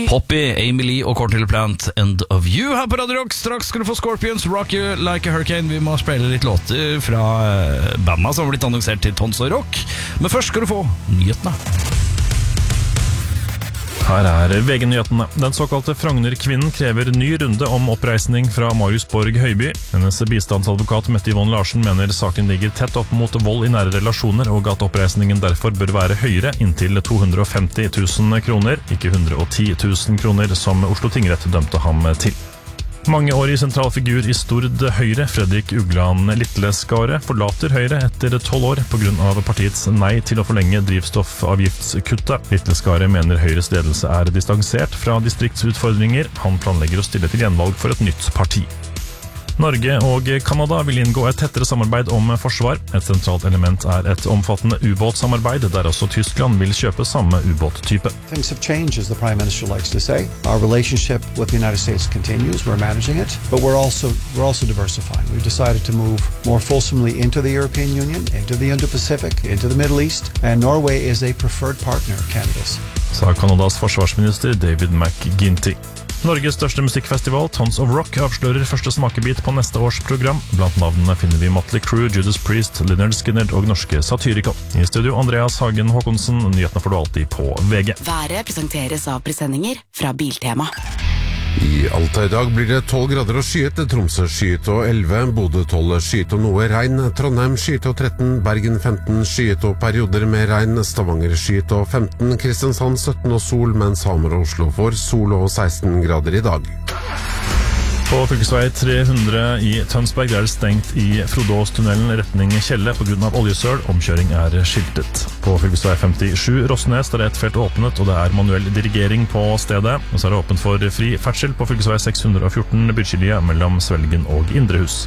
Poppy, Amy Lee og Courtney Plant, End of You her på Radio Rock. Straks skal du få Scorpions, Rock You Like a Hurricane. Vi må spille litt låter fra bandene som har blitt annonsert til Tons og Rock. Men først skal du få nyhetene. Her VG-nyhetene. Den såkalte Frogner-kvinnen krever ny runde om oppreisning fra Marius Borg Høiby. Hennes bistandsadvokat Mette Yvonne Larsen mener saken ligger tett opp mot vold i nære relasjoner, og at oppreisningen derfor bør være høyere, inntil 250 000 kroner, ikke 110 000 kroner, som Oslo tingrett dømte ham til. Mangeårig sentralfigur i Stord Høyre, Fredrik Ugland Litleskaret, forlater Høyre etter 12 år på grunn av partiets nei til å forlenge drivstoffavgiftskuttet. Litleskaret mener Høyres ledelse er distansert fra distriktsutfordringer. Han planlegger å stille til gjenvalg for et nytt parti. Norge og Kanada vil inngå et tettere samarbeid om forsvar. Et sentralt element er et omfattende ubåtsamarbeid, der også Tyskland vil kjøpe samme ubåttype. Things have changed, as the Prime Minister likes to say. Our relationship with the United States continues. We're managing it, but we're also diversifying. We've decided to move more fulsomely into the European Union, into the Indo-Pacific, into the Middle East, and Norway is a preferred partner of Canada's. Sa Kanadas forsvarsminister David McGuinty. Norges største musikkfestival, Tons of Rock, avslører første smakebit på neste års program. Blant navnene finner vi Motley Crue, Judas Priest, Lynyrd Skynyrd og norske Satyricon. I studio Andreas Hagen Håkonsen, nyhetene får du alltid på VG. Været presenteres av presendinger fra Biltema. I Alta i dag blir det 12 grader og skyet, Tromsø skyet og 11, Bodø 12 skyet og noe regn, Trondheim skyet og 13, Bergen 15 skyet og perioder med regn, Stavanger skyet og 15, Kristiansand 17 og sol, mens Hamar og Oslo får sol og 16 grader i dag. På fylkesvei 300 i Tønsberg er det stengt i Frodåstunnelen retning Kjelle på grunn av oljesøl. Omkjøring er skiltet. På fylkesvei 57 Rosnes der er et felt åpnet, og det er manuell dirigering på stedet. Og så er det åpent for fri ferdsel på fylkesvei 614 Bydskilje mellom Svelgen og Indrehus.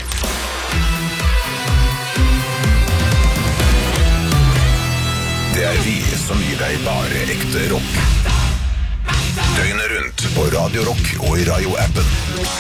Det er vi som gir deg bare ekte rock. Døgnet rundt på Radio Rock og i Radio-appen.